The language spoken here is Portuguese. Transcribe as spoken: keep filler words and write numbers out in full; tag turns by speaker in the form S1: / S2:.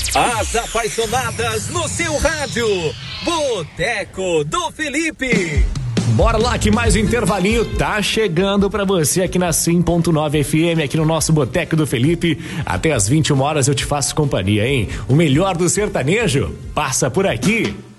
S1: As apaixonadas no seu rádio. Boteco do Felipe.
S2: Bora lá que mais um intervalinho tá chegando pra você aqui na cem ponto nove F M, aqui no nosso Boteco do Felipe. Até às vinte e uma horas eu te faço companhia, hein? O melhor do sertanejo passa por aqui.